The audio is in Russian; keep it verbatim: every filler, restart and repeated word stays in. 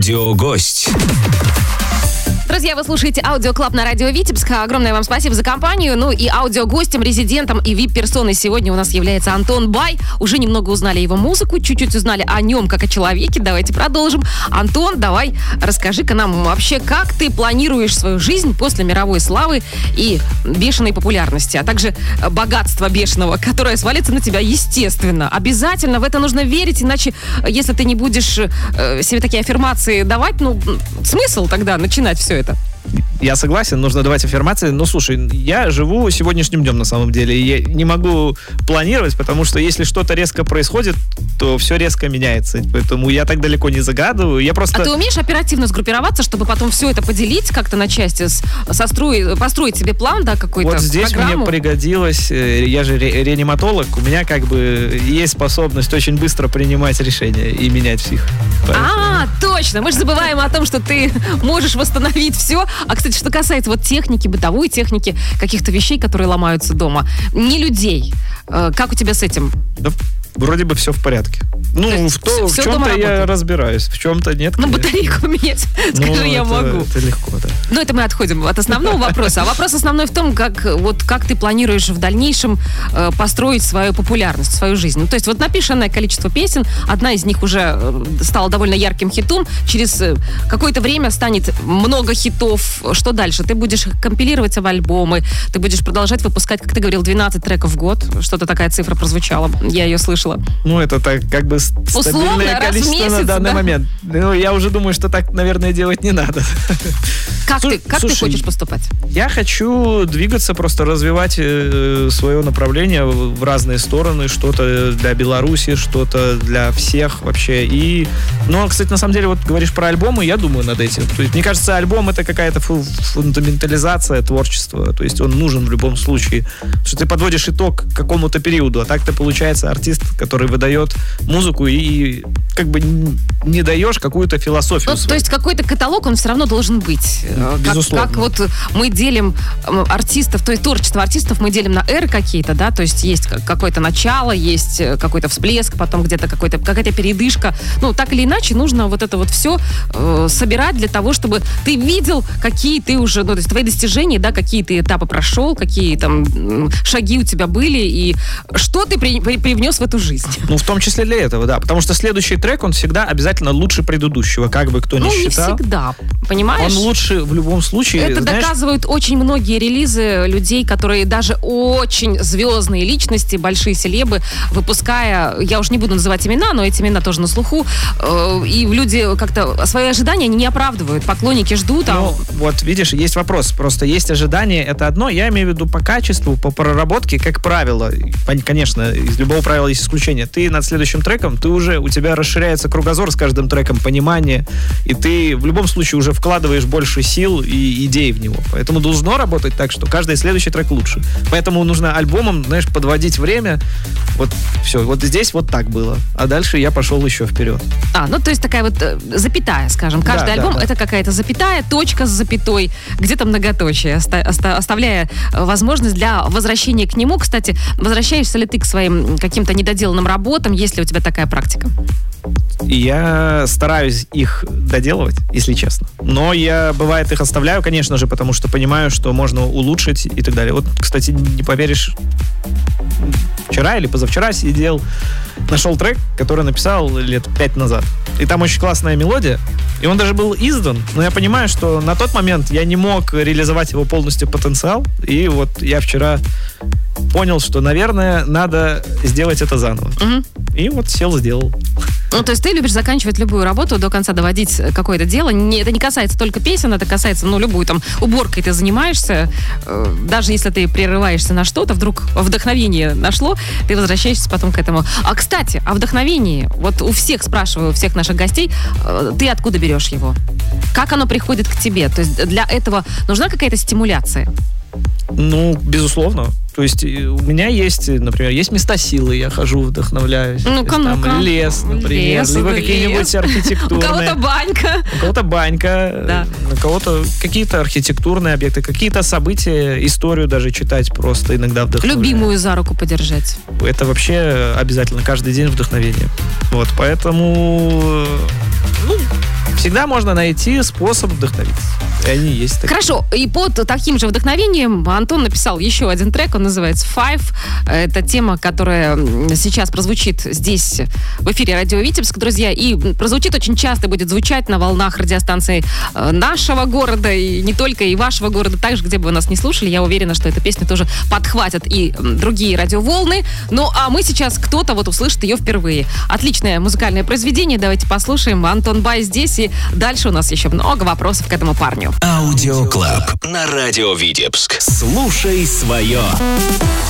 Аудиогость. Друзья, вы слушаете Audio Club на радио Витебск. Огромное вам спасибо за компанию. Ну и аудиогостем, резидентом и вип-персоной сегодня у нас является Антон Бай. Уже немного узнали его музыку, чуть-чуть узнали о нем как о человеке. Давайте продолжим. Антон, давай расскажи-ка нам вообще, как ты планируешь свою жизнь после мировой славы и бешеной популярности, а также богатства бешеного, которое свалится на тебя естественно. Обязательно в это нужно верить, иначе если ты не будешь э, себе такие аффирмации давать, ну, смысл тогда начинать все это? Я согласен, нужно давать аффирмации. Но слушай, я живу сегодняшним днем на самом деле. И я не могу планировать, потому что если что-то резко происходит, то все резко меняется. Поэтому я так далеко не загадываю. Я просто... А ты умеешь оперативно сгруппироваться, чтобы потом все это поделить как-то на части, состроить, построить себе план, да, какой-то? Вот здесь программу? Мне пригодилось, я же ре- реаниматолог, у меня как бы есть способность очень быстро принимать решения и менять их. Поэтому... А, точно! Мы же забываем о том, что ты можешь восстановить все. А, кстати, что касается вот техники, бытовой техники, каких-то вещей, которые ломаются дома, не людей. Как у тебя с этим? Да, вроде бы все в порядке. Ну, то в, то, все, в чем-то я разбираюсь, в чем-то нет. Ну, конечно. батарейку поменять, скажи, ну, я это, могу. Это легко, да. Ну, это мы отходим от основного вопроса. А вопрос основной в том, как, вот, как ты планируешь в дальнейшем э, построить свою популярность, свою жизнь. Ну, то есть вот напишенное количество песен, одна из них уже э, стала довольно ярким хитом, через э, какое-то время станет много хитов. Что дальше? Ты будешь компилировать в альбомы, ты будешь продолжать выпускать, как ты говорил, двенадцать треков в год. Что-то такая цифра прозвучала, я ее слышала. Ну, это так как бы условно, стабильное раз количество в месяц, на данный да? момент. Ну, я уже думаю, что так, наверное, делать не надо. Как, Слушай, ты, как слушай, ты хочешь поступать? Я хочу двигаться, просто развивать э, свое направление в, в разные стороны. Что-то для Беларуси, что-то для всех вообще. И, ну, кстати, на самом деле, вот говоришь про альбомы, я думаю над этим. То есть, мне кажется, альбом — это какая-то фу- фундаментализация творчества. То есть он нужен в любом случае. Потому что ты подводишь итог к какому-то периоду, а так-то получается артист, который выдает музыку и как бы не даешь какую-то философию. Ну, то есть какой-то каталог, он все равно должен быть. Безусловно. Как, как вот мы делим артистов, то есть творчество артистов мы делим на эры какие-то, да, то есть есть какое-то начало, есть какой-то всплеск, потом где-то какой-то, какая-то передышка. Ну, так или иначе, нужно вот это вот все э, собирать для того, чтобы ты видел, какие ты уже, ну, то есть твои достижения, да, какие ты этапы прошел, какие там шаги у тебя были, и что ты при, при, привнес в эту жизнь. Ну, в том числе для этого, да. Потому что следующий трек, он всегда обязательно лучше предыдущего, как бы кто ни ну, считал. Ну, не всегда, понимаешь? Он лучше в любом случае. Это знаешь... доказывают очень многие релизы людей, которые даже очень звездные личности, большие селебы, выпуская, я уж не буду называть имена, но эти имена тоже на слуху, э, и люди как-то свои ожидания они не оправдывают. Поклонники ждут, а... Ну, вот видишь, есть вопрос. Просто есть ожидания, это одно. Я имею в виду по качеству, по проработке, как правило. Конечно, из любого правила есть исключение. Ты над следующим треком, ты уже, у тебя расширяется кругозор с каждым треком, понимание, и ты в любом случае уже вкладываешь больше сил и идей в него. Поэтому должно работать так, что каждый следующий трек лучше. Поэтому нужно альбомом, знаешь, подводить время. Вот все, вот здесь вот так было. А дальше я пошел еще вперед. А, ну то есть такая вот э, запятая, скажем. Каждый да, альбом да, да. это какая-то запятая, точка с запятой, где-то многоточие, оста- оста- оставляя возможность для возвращения к нему. Кстати, возвращаешься ли ты к своим каким-то недоделанным работам, есть ли у тебя такая практика? И я стараюсь их доделывать, если честно. Но я, бывает, их оставляю, конечно же, потому что понимаю, что можно улучшить и так далее. Вот, кстати, не поверишь, вчера или позавчера сидел, нашел трек, который написал лет пять назад. И там очень классная мелодия. И он даже был издан, но я понимаю, что на тот момент я не мог реализовать его полностью потенциал. И вот я вчера понял, что, наверное, надо сделать это заново. Угу. И вот сел, сделал. Ну, то есть ты любишь заканчивать любую работу, до конца доводить какое-то дело. Не, это не касается только песен, это касается, ну, любую там уборкой ты занимаешься. Э, даже если ты прерываешься на что-то, вдруг вдохновение нашло, ты возвращаешься потом к этому. А, кстати, о вдохновении. Вот у всех спрашиваю, у всех наших гостей, э, ты откуда берешь его? Как оно приходит к тебе? То есть для этого нужна какая-то стимуляция? Ну, безусловно. То есть у меня есть, например, есть места силы, я хожу, вдохновляюсь. Ну-ка, там ну-ка. лес, например, Лес, либо лес. какие-нибудь архитектурные. У кого-то банька. У кого-то банька, Да. у кого-то какие-то архитектурные объекты, какие-то события, историю даже читать просто иногда вдохновляет. Любимую за руку подержать. Это вообще обязательно, каждый день вдохновение. Вот, поэтому, ну, всегда можно найти способ вдохновиться. И они есть такие. Хорошо, и под таким же вдохновением Антон написал еще один трек, он называется Five. Это тема, которая сейчас прозвучит здесь, в эфире Радио Витебск, друзья, и прозвучит очень часто, будет звучать на волнах радиостанции нашего города, и не только, и вашего города, также, где бы вы нас не слушали, я уверена, что эта песня тоже подхватят и другие радиоволны. Ну, а мы сейчас, кто-то вот услышит ее впервые. Отличное музыкальное произведение, давайте послушаем. Антон Бай здесь, и дальше у нас еще много вопросов к этому парню. Аудиоклаб на Радио Витебск. Слушай свое.